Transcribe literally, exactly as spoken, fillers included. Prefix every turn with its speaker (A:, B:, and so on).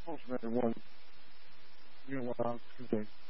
A: Postman one, you know what I was going to say.